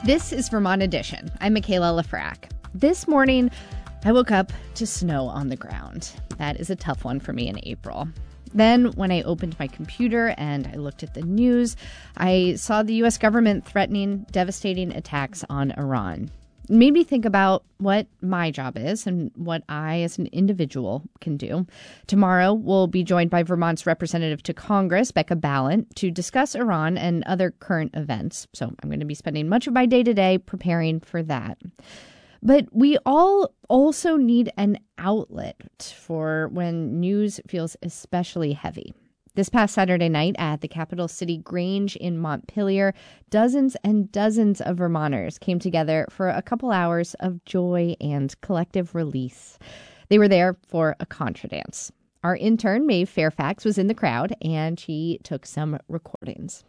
This is Vermont Edition. I'm Michaela Lafrac. This morning, I woke up to snow on the ground. That is a tough one for me in April. Then, when I opened my computer and I looked at the news, I saw the U.S. government threatening devastating attacks on Iran. It made me think about what my job is and what I, as an individual, can do. Tomorrow, we'll be joined by Vermont's representative to Congress, Becca Balint, to discuss Iran and other current events. So I'm going to be spending much of my day today preparing for that. But we all also need an outlet for when news feels especially heavy. This past Saturday night at the Capital City Grange in Montpelier, dozens and dozens of Vermonters came together for a couple hours of joy and collective release. They were there for a contra dance. Our intern, Maeve Fairfax, was in the crowd, and she took some recordings.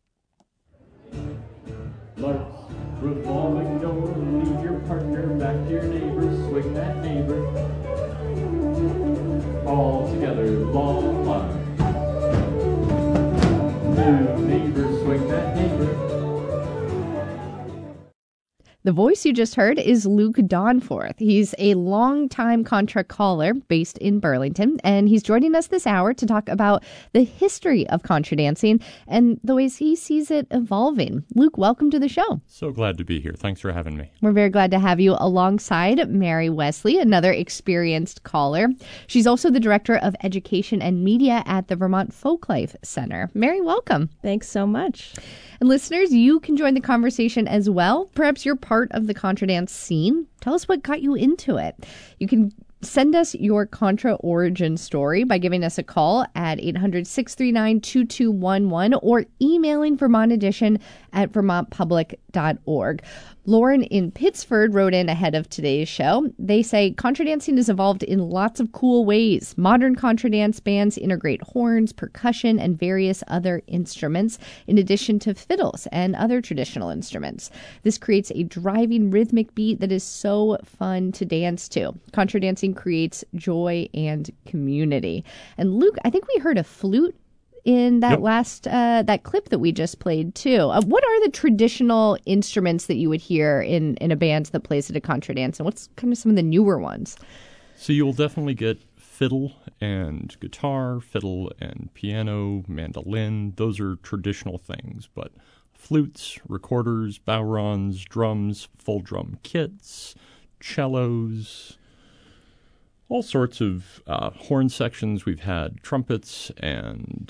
Let's revolving door, leave your partner, back to your neighbor, swing that neighbor. All together, long line. New neighbor, swing that neighbor. The voice you just heard is Luke Donforth. He's a longtime Contra caller based in Burlington, and he's joining us this hour to talk about the history of Contra dancing and the ways he sees it evolving. Luke, welcome to the show. So glad to be here. Thanks for having me. We're very glad to have you alongside Mary Wesley, another experienced caller. She's also the Director of Education and Media at the Vermont Folklife Center. Mary, welcome. Thanks so much. And listeners, you can join the conversation as well. Perhaps you're part of the Contra dance scene. Tell us what got you into it. You can send us your Contra origin story by giving us a call at 800-639-2211 or emailing Vermont Edition at vermontpublic.org. Lauren in Pittsford wrote in ahead of today's show. They say Contra dancing has evolved in lots of cool ways. Modern Contra dance bands integrate horns, percussion, and various other instruments, in addition to fiddles and other traditional instruments. This creates a driving rhythmic beat that is so fun to dance to. Contra dancing creates joy and community. And Luke, I think we heard a flute in that last that clip that we just played too. What are the traditional instruments that you would hear in a band that plays at a Contra dance, and what's kind of some of the newer ones? So you'll definitely get fiddle and guitar, fiddle and piano, mandolin. Those are traditional things, but flutes, recorders, bowrons, drums, full drum kits, cellos, all sorts of horn sections. We've had trumpets and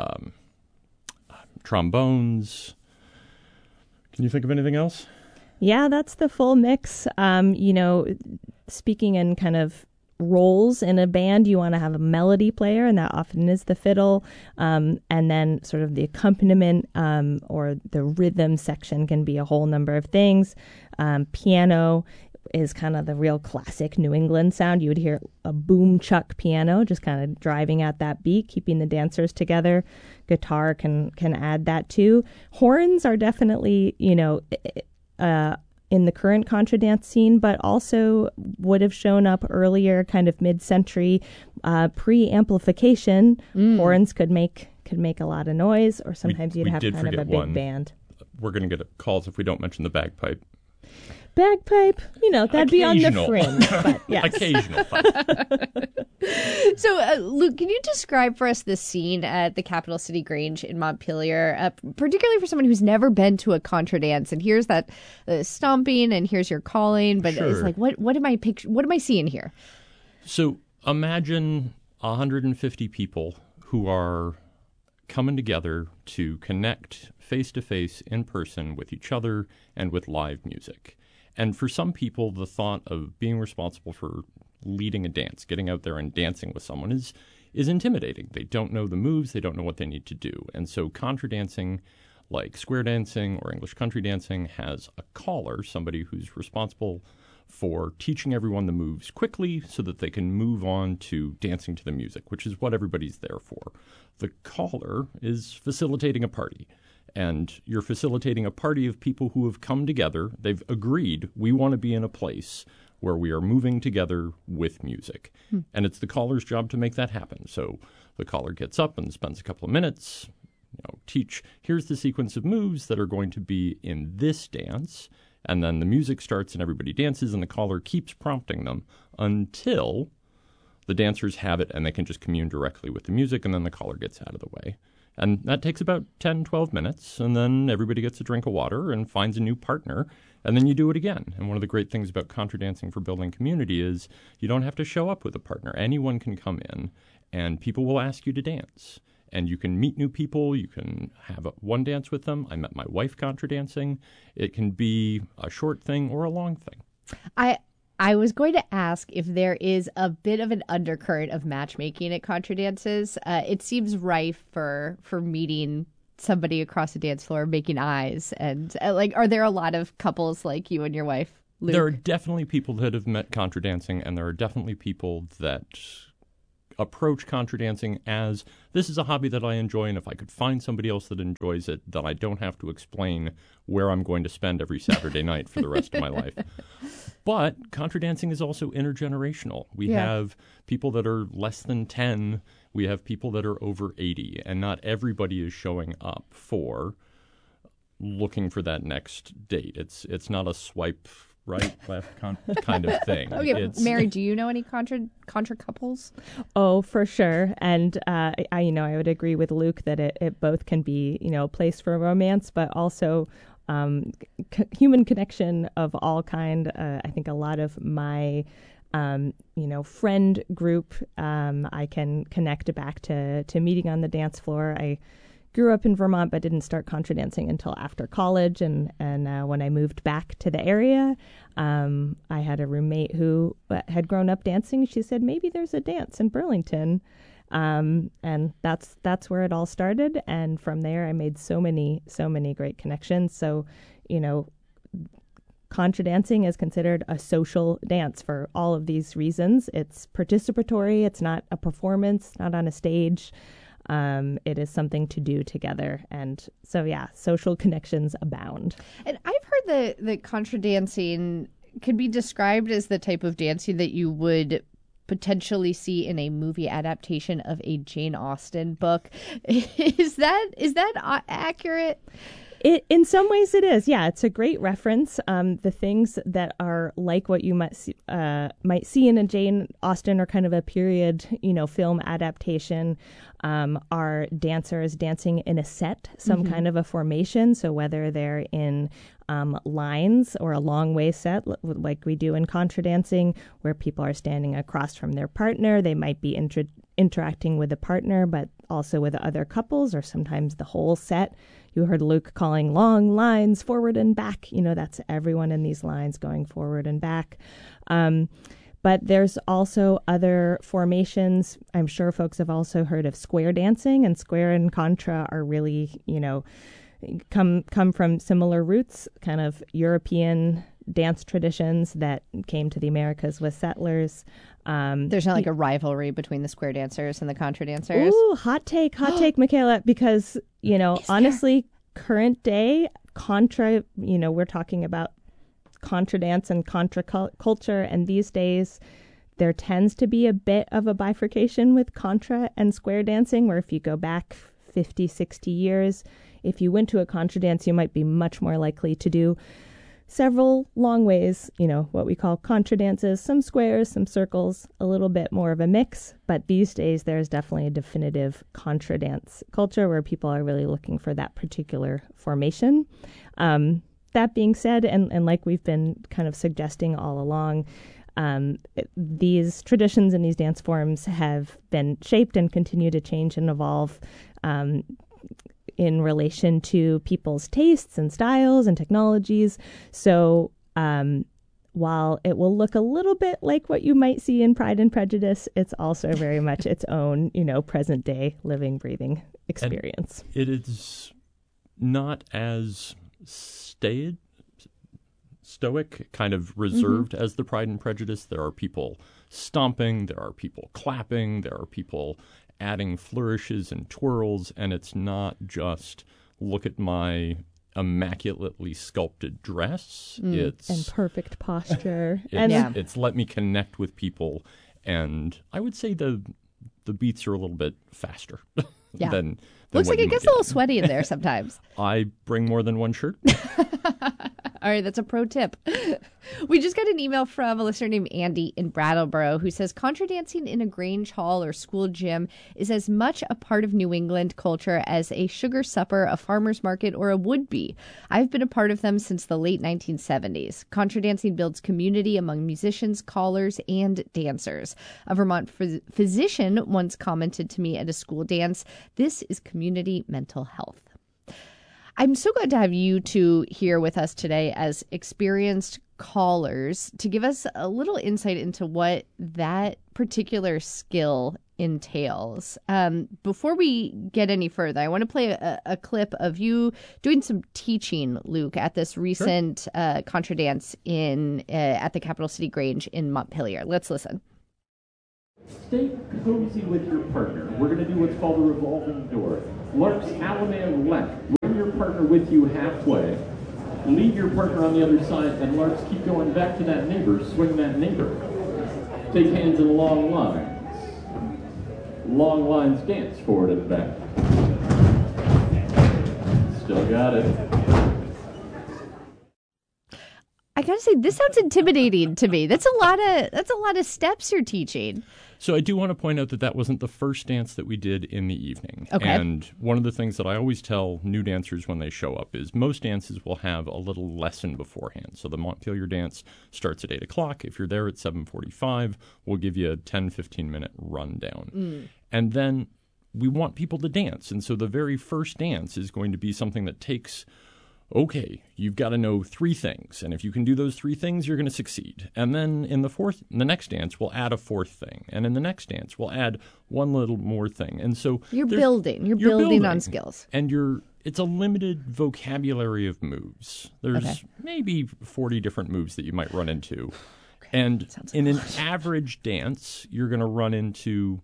trombones. Can you think of anything else? Yeah, that's the full mix. Speaking in kind of roles in a band, you want to have a melody player, and that often is the fiddle. And then sort of the accompaniment or the rhythm section can be a whole number of things. Piano is kind of the real classic New England sound. You would hear a boom chuck piano just kind of driving at that beat, keeping the dancers together. Guitar can add that too. Horns are definitely, in the current Contra dance scene, but also would have shown up earlier, kind of mid-century, pre-amplification. Horns could make a lot of noise, or sometimes you'd have kind of a big band. We're going to get calls if we don't mention the bagpipe. Bagpipe, that'd be on the fringe, but yes. Occasional. So, Luke, can you describe for us the scene at the Capital City Grange in Montpelier, particularly for someone who's never been to a Contra dance and here's that stomping and here's your calling, but Sure. It's like, what am I seeing here? So imagine 150 people who are coming together to connect face-to-face in person with each other and with live music. And for some people, the thought of being responsible for leading a dance, getting out there and dancing with someone is intimidating. They don't know the moves. They don't know what they need to do. And so Contra dancing, like square dancing or English country dancing, has a caller, somebody who's responsible for teaching everyone the moves quickly so that they can move on to dancing to the music, which is what everybody's there for. The caller is facilitating a party. And you're facilitating a party of people who have come together. They've agreed, we want to be in a place where we are moving together with music. And it's the caller's job to make that happen. So the caller gets up and spends a couple of minutes teach, here's the sequence of moves that are going to be in this dance, and then the music starts and everybody dances, and the caller keeps prompting them until the dancers have it and they can just commune directly with the music, and then the caller gets out of the way. And that takes about 10, 12 minutes, and then everybody gets a drink of water and finds a new partner, and then you do it again. And one of the great things about contra dancing for building community is you don't have to show up with a partner. Anyone can come in, and people will ask you to dance. And you can meet new people. You can have one dance with them. I met my wife contra dancing. It can be a short thing or a long thing. I was going to ask if there is a bit of an undercurrent of matchmaking at contra dances. It seems rife for meeting somebody across the dance floor, making eyes, and are there a lot of couples like you and your wife, Luke? There are definitely people that have met contra dancing, and there are definitely people that approach contra dancing as this is a hobby that I enjoy, and if I could find somebody else that enjoys it, then I don't have to explain where I'm going to spend every Saturday night for the rest of my life. But contra dancing is also intergenerational. We have people that are less than 10. We have people that are over 80, and not everybody is showing up for looking for that next date. It's not a swipe right, left kind of thing. Okay, Mary, do you know any contra couples? Oh, for sure. And I would agree with Luke that it both can be, a place for romance, but also human connection of all kind. I think a lot of my friend group, I can connect back to meeting on the dance floor. I grew up in Vermont, but didn't start contra dancing until after college. And when I moved back to the area, I had a roommate who had grown up dancing. She said, maybe there's a dance in Burlington. And that's where it all started. And from there, I made so many great connections. So, contra dancing is considered a social dance for all of these reasons. It's participatory. It's not a performance, not on a stage. It is something to do together. And so, social connections abound. And I've heard that contra dancing could be described as the type of dancing that you would potentially see in a movie adaptation of a Jane Austen book. Is that accurate? In some ways it is. Yeah, it's a great reference. The things that are like what you might see in a Jane Austen or kind of a period, film adaptation, are dancers dancing in a set, some kind of a formation. So whether they're in lines or a long way set like we do in contra dancing, where people are standing across from their partner, they might be interacting with a partner, but also with other couples or sometimes the whole set. You heard Luke calling long lines forward and back. That's everyone in these lines going forward and back. But there's also other formations. I'm sure folks have also heard of square dancing, and square and contra are really, come from similar roots, kind of European dance traditions that came to the Americas with settlers. There's not like a rivalry between the square dancers and the contra dancers. Ooh, hot take, Michaela, because, honestly, current day contra, we're talking about contra dance and contra culture. And these days, there tends to be a bit of a bifurcation with contra and square dancing, where if you go back 50, 60 years, if you went to a contra dance, you might be much more likely to do several long ways, what we call contra dances, some squares, some circles, a little bit more of a mix. But these days, there's definitely a definitive contra dance culture where people are really looking for that particular formation. That being said, and like we've been kind of suggesting all along, these traditions and these dance forms have been shaped and continue to change and evolve in relation to people's tastes and styles and technologies. So while it will look a little bit like what you might see in Pride and Prejudice, it's also very much its own, present day living, breathing experience. And it is not as stoic, kind of reserved as the Pride and Prejudice. There are people stomping, there are people clapping, there are people adding flourishes and twirls, and it's not just look at my immaculately sculpted dress. It's and perfect posture. It's let me connect with people, and I would say the beats are a little bit faster. Yeah. than Looks what like you it might gets a get. little sweaty in there sometimes. I bring more than one shirt. All right, that's a pro tip. We just got an email from a listener named Andy in Brattleboro who says contra dancing in a Grange Hall or school gym is as much a part of New England culture as a sugar supper, a farmer's market, or a would-be. I've been a part of them since the late 1970s. Contra dancing builds community among musicians, callers, and dancers. A Vermont physician once commented to me at a school dance, "This is community mental health." I'm so glad to have you two here with us today as experienced callers to give us a little insight into what that particular skill entails. Before we get any further, I want to play a clip of you doing some teaching, Luke, at this recent contra dance at the Capital City Grange in Montpelier. Let's listen. Stay cozy with your partner. We're going to do what's called a revolving door. Larks Alameda left. Bring your partner with you halfway. Leave your partner on the other side, and Larks keep going back to that neighbor. Swing that neighbor. Take hands in long lines. Long lines dance forward and back. Still got it. I gotta say, this sounds intimidating to me. That's a lot of steps you're teaching. So I do want to point out that that wasn't the first dance that we did in the evening. Okay. And one of the things that I always tell new dancers when they show up is most dances will have a little lesson beforehand. So the Montpelier dance starts at 8 o'clock. If you're there at 7:45, we'll give you a 10, 15-minute rundown. And then we want people to dance. And so the very first dance is going to be something that takes, okay, you've got to know 3 things. And if you can do those 3 things, you're going to succeed. And then in the next dance, we'll add a 4th thing. And in the next dance, we'll add one little more thing. And so You're building on skills. And it's a limited vocabulary of moves. There's maybe 40 different moves that you might run into. And in an average dance, you're going to run into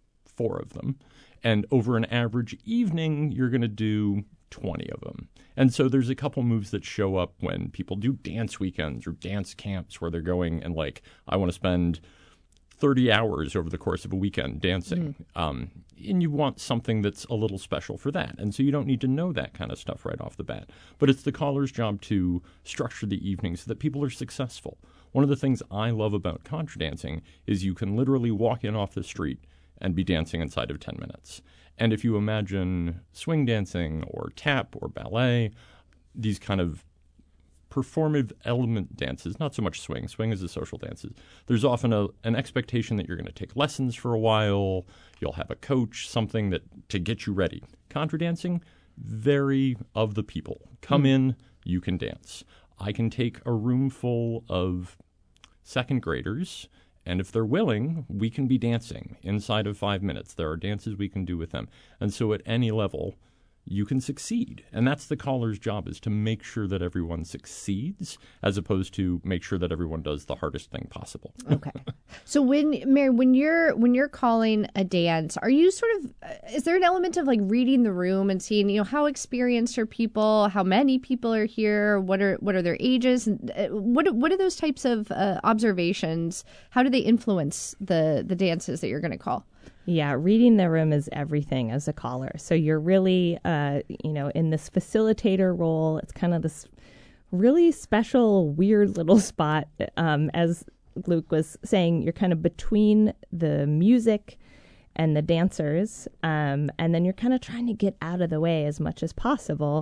4 of them. And over an average evening, you're going to do 20 of them. And so there's a couple moves that show up when people do dance weekends or dance camps where they're going and like, I want to spend 30 hours over the course of a weekend dancing. And you want something that's a little special for that. And so you don't need to know that kind of stuff right off the bat. But it's the caller's job to structure the evening so that people are successful. One of the things I love about contra dancing is you can literally walk in off the street and be dancing inside of 10 minutes. And if you imagine swing dancing or tap or ballet, these kind of performative element dances, not so much swing. Swing is a social dance. There's often an expectation that you're going to take lessons for a while. You'll have a coach, something to get you ready. Contra dancing, very of the people. Come in, you can dance. I can take a room full of second graders, and if they're willing, we can be dancing inside of 5 minutes. There are dances we can do with them. And so at any level, you can succeed. And that's the caller's job, is to make sure that everyone succeeds as opposed to make sure that everyone does the hardest thing possible. Okay. So Mary, when you're calling a dance, are you sort of, is there an element of like reading the room and seeing, how experienced are people, how many people are here, what are their ages, and what are those types of observations? How do they influence the dances that you're going to call? Yeah, reading the room is everything as a caller. So you're really, in this facilitator role. It's kind of this really special, weird little spot. As Luke was saying, you're kind of between the music and the dancers, and then you're kind of trying to get out of the way as much as possible.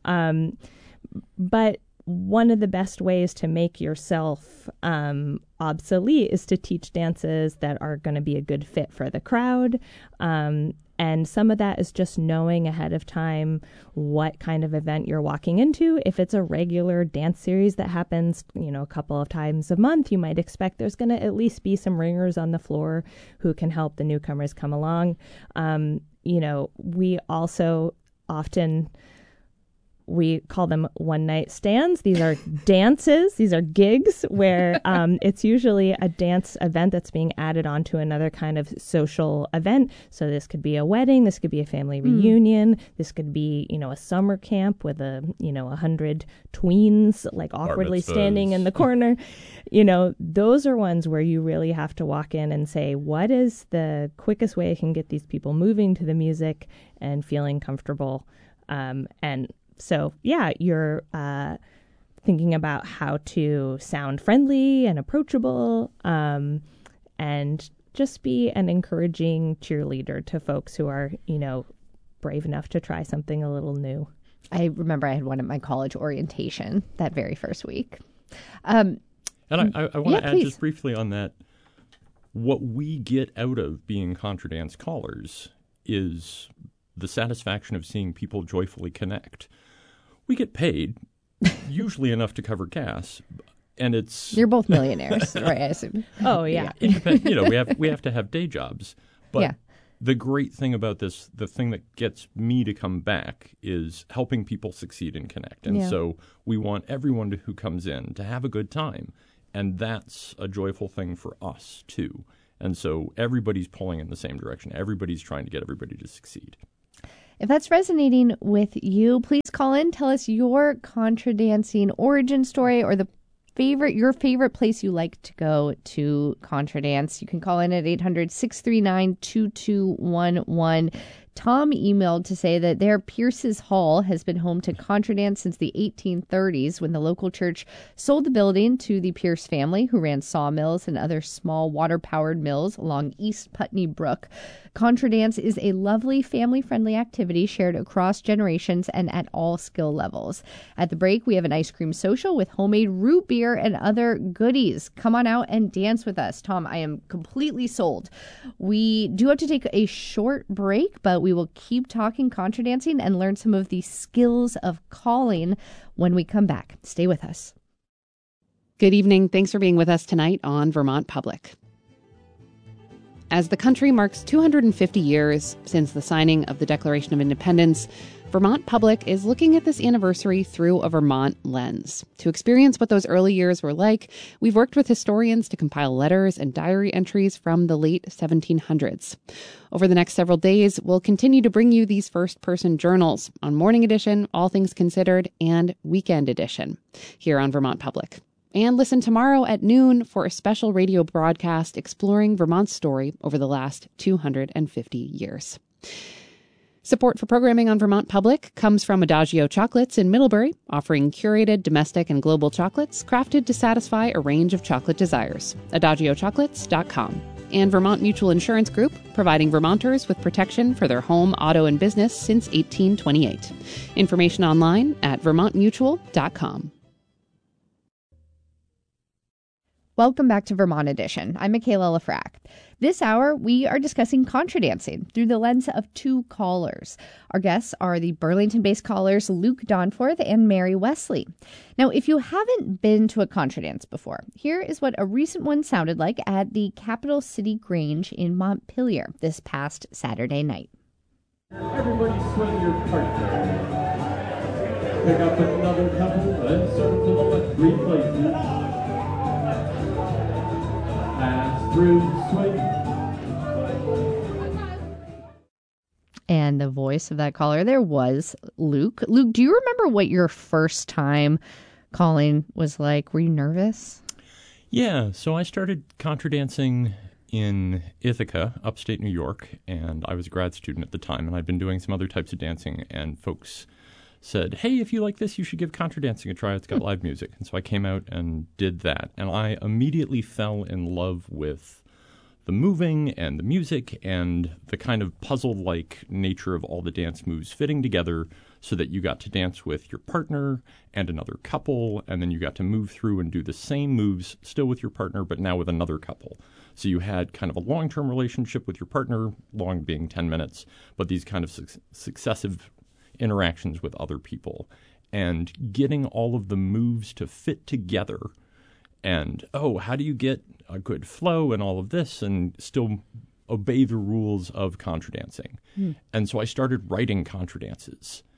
But one of the best ways to make yourself obsolete is to teach dances that are going to be a good fit for the crowd. And some of that is just knowing ahead of time what kind of event you're walking into. If it's a regular dance series that happens, a couple of times a month, you might expect there's going to at least be some ringers on the floor who can help the newcomers come along. We also often we call them one-night stands. These are dances. These are gigs where it's usually a dance event that's being added on to another kind of social event. So this could be a wedding. This could be a family reunion. This could be, a summer camp with 100 tweens like awkwardly standing in the corner. Those are ones where you really have to walk in and say, what is the quickest way I can get these people moving to the music and feeling comfortable? So, you're thinking about how to sound friendly and approachable and just be an encouraging cheerleader to folks who are, brave enough to try something a little new. I remember I had one at my college orientation that very first week. And I want to add please. just briefly on that. What we get out of being ContraDance callers is the satisfaction of seeing people joyfully connect. We get paid, usually enough to cover gas, and it's... You're both millionaires, right, I assume. Oh, yeah. We have to have day jobs. But the great thing about this, the thing that gets me to come back, is helping people succeed and connect. And so we want everyone who comes in to have a good time. And that's a joyful thing for us, too. And so everybody's pulling in the same direction. Everybody's trying to get everybody to succeed. If that's resonating with you, please call in. Tell us your ContraDancing origin story or your favorite place you like to go to ContraDance. You can call in at 800-639-2211. Tom emailed to say that their Pierce's Hall has been home to ContraDance since the 1830s, when the local church sold the building to the Pierce family, who ran sawmills and other small water-powered mills along East Putney Brook. ContraDance is a lovely, family-friendly activity shared across generations and at all skill levels. At the break, we have an ice cream social with homemade root beer and other goodies. Come on out and dance with us. Tom, I am completely sold. We do have to take a short break, but we will keep talking ContraDancing and learn some of the skills of calling when we come back. Stay with us. Good evening. Thanks for being with us tonight on Vermont Public. As the country marks 250 years since the signing of the Declaration of Independence, Vermont Public is looking at this anniversary through a Vermont lens. To experience what those early years were like, we've worked with historians to compile letters and diary entries from the late 1700s. Over the next several days, we'll continue to bring you these first-person journals on Morning Edition, All Things Considered, and Weekend Edition here on Vermont Public. And listen tomorrow at noon for a special radio broadcast exploring Vermont's story over the last 250 years. Support for programming on Vermont Public comes from Adagio Chocolates in Middlebury, offering curated domestic and global chocolates crafted to satisfy a range of chocolate desires. AdagioChocolates.com. And Vermont Mutual Insurance Group, providing Vermonters with protection for their home, auto, and business since 1828. Information online at VermontMutual.com. Welcome back to Vermont Edition. I'm Michaela Lafrac. This hour, we are discussing ContraDancing through the lens of two callers. Our guests are the Burlington-based callers Luke Donforth and Mary Wesley. Now, if you haven't been to a ContraDance before, here is what a recent one sounded like at the Capital City Grange in Montpelier this past Saturday night. Everybody swing your partner. Pick up another couple and serve to the left, 3 places. Pass through, swing. And the voice of that caller there was Luke. Luke, do you remember what your first time calling was like? Were you nervous? Yeah, so I started ContraDancing in Ithaca, upstate New York, and I was a grad student at the time, and I'd been doing some other types of dancing, and folks said, hey, if you like this, you should give ContraDancing a try. It's got live music. And so I came out and did that. And I immediately fell in love with the moving and the music and the kind of puzzle-like nature of all the dance moves fitting together so that you got to dance with your partner and another couple, and then you got to move through and do the same moves still with your partner, but now with another couple. So you had kind of a long-term relationship with your partner, long being 10 minutes, but these kind of successive interactions with other people, and getting all of the moves to fit together. And, how do you get a good flow and all of this and still obey the rules of ContraDancing? And so I started writing ContraDances.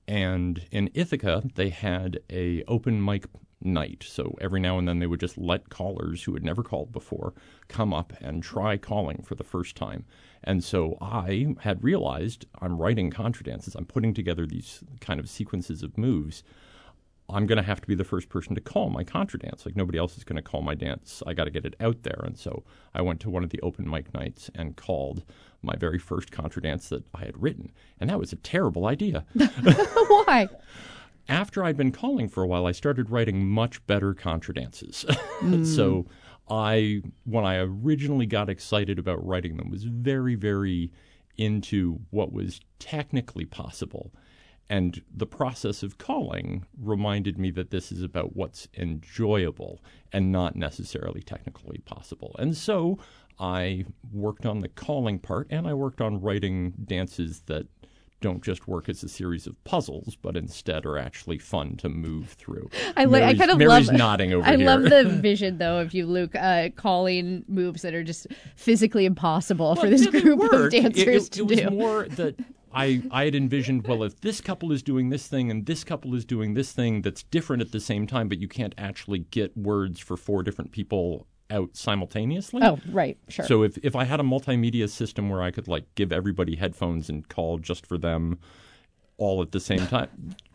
And in Ithaca, they had a open mic night. So every now and then they would just let callers who had never called before come up and try calling for the first time. And so I had realized I'm writing contra dances. I'm putting together these kind of sequences of moves. I'm going to have to be the first person to call my contra dance. Like, nobody else is going to call my dance. I got to get it out there. And so I went to one of the open mic nights and called my very first contra dance that I had written. And that was a terrible idea. Why? After I'd been calling for a while, I started writing much better contra dances. So when I originally got excited about writing them, was very, very into what was technically possible. And the process of calling reminded me that this is about what's enjoyable and not necessarily technically possible. And so I worked on the calling part, and I worked on writing dances that don't just work as a series of puzzles, but instead are actually fun to move through. Mary's nodding over here. I love the vision, though, of you, Luke, calling moves that are just physically impossible for this group of dancers to do. It was more that I had envisioned, well, if this couple is doing this thing and this couple is doing this thing that's different at the same time, but you can't actually get words for 4 different people out simultaneously. Oh, right, sure. So if I had a multimedia system where I could, like, give everybody headphones and call just for them all at the same time,